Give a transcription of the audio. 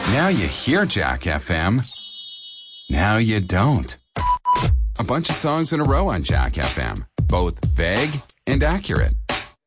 Now you hear Jack FM. Now you don't. A bunch of songs in a row on Jack FM, both vague and accurate.